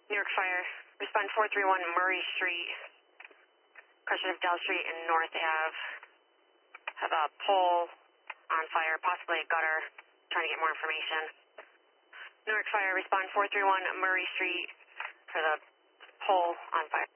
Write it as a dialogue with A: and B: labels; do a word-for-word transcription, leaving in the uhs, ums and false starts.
A: New York Fire, respond four three one Murray Street, crossing of Dell Street and North Ave. Have a pole on fire, possibly a gutter, trying to get more information. New York Fire, respond four three one Murray Street for the pole on fire.